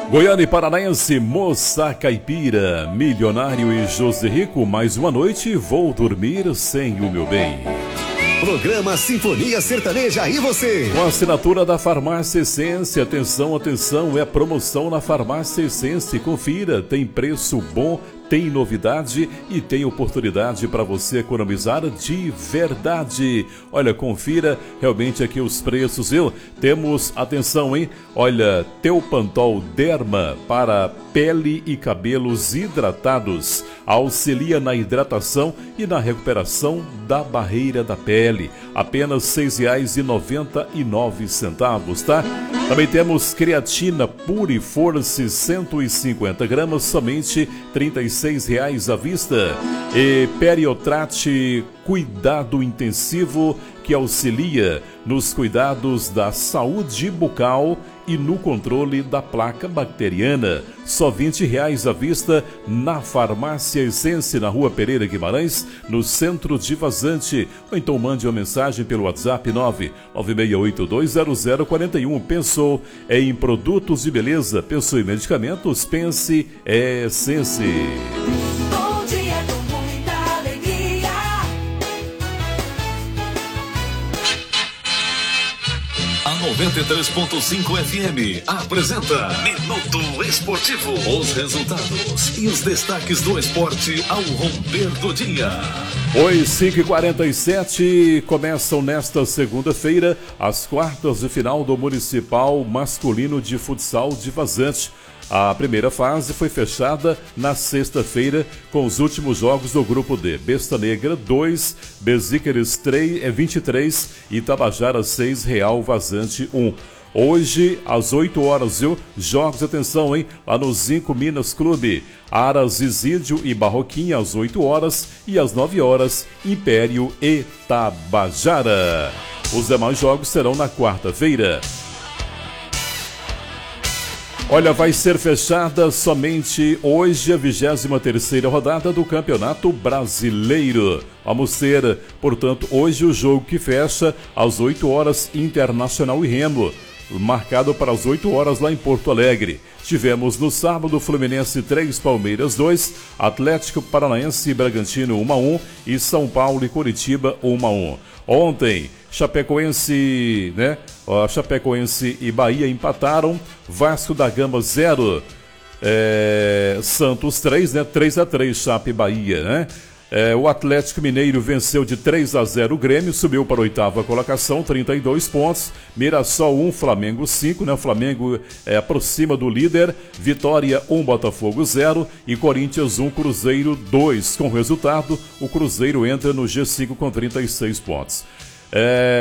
Goiânia e Paranaense, Moça Caipira, Milionário e José Rico, mais uma noite, vou dormir sem o meu bem. Programa Sinfonia Sertaneja e você. Com a assinatura da Farmácia Essência, atenção, atenção, é promoção na Farmácia Essência, confira, tem preço bom, tem novidade e tem oportunidade para você economizar de verdade. Olha, confira realmente aqui os preços, viu? Temos, atenção, hein? Olha, Teopantol Derma para pele e cabelos hidratados. Auxilia na hidratação e na recuperação da barreira da pele. Apenas R$ 6,99, tá? Também temos creatina Pure Force 150 gramas, somente R$ 36,00 à vista. E Periotrate Cuidado Intensivo, que auxilia nos cuidados da saúde bucal e no controle da placa bacteriana. Só R$ 20,00 à vista na Farmácia Essência, na Rua Pereira Guimarães, no centro de Vazante. Ou então mande uma mensagem pelo WhatsApp 996820041. Pensou em produtos de beleza, pensou em medicamentos, pense Essência. 93.5 FM apresenta Minuto Esportivo. Os resultados e os destaques do esporte ao romper do dia. Os 5h47 começam nesta segunda-feira as quartas de final do Municipal Masculino de Futsal de Vazante. A primeira fase foi fechada na sexta-feira com os últimos jogos do Grupo D. Besta Negra 2, Besíqueres 23 e Tabajara 6, Real Vazante 1. Hoje, às 8 horas, viu? Jogos, atenção, hein? Lá no Zinco Minas Clube. Aras, Isídio e Barroquinha às 8 horas e às 9 horas, Império e Tabajara. Os demais jogos serão na quarta-feira. Olha, vai ser fechada somente hoje a 23ª rodada do Campeonato Brasileiro. Vamos ter, portanto, hoje o jogo que fecha às 8 horas, Internacional e Remo, marcado para as 8 horas lá em Porto Alegre. Tivemos no sábado Fluminense 3, Palmeiras 2, Atlético Paranaense e Bragantino 1-1 e São Paulo e Curitiba 1-1. Ontem, Chapecoense e Bahia empataram, Vasco da Gama 0, Santos 3, 3-3, Chape e Bahia, né? O Atlético Mineiro venceu de 3-0 o Grêmio, subiu para a 8ª colocação, 32 pontos. Mirassol 1, Flamengo 5, né? O Flamengo aproxima do líder. Vitória 1, Botafogo 0 e Corinthians 1, Cruzeiro 2. Com o resultado, o Cruzeiro entra no G5 com 36 pontos.